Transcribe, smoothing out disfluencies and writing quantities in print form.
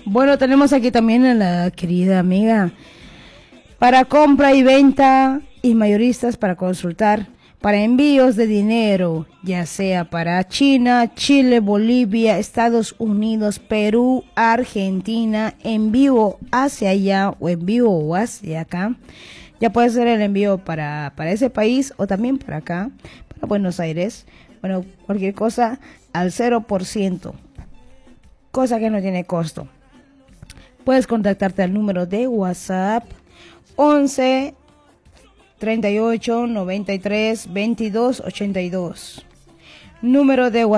Bueno, tenemos aquí también a la querida amiga para compra y venta y mayoristas para consultar, para envíos de dinero, ya sea para China, Chile, Bolivia, Estados Unidos, Perú, Argentina, envío hacia allá o envío hacia acá. Ya puede ser el envío para ese país o también para acá, para Buenos Aires. Bueno, cualquier cosa al 0%, cosa que no tiene costo. Puedes contactarte al número de WhatsApp 11 38 93 22 82. Número de WhatsApp